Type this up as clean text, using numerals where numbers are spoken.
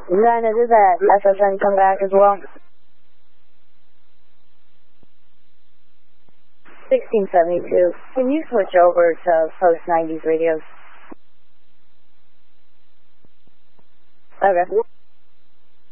None of that. SSN come back as well. 1672. Can you switch over to post-90s radios? Okay.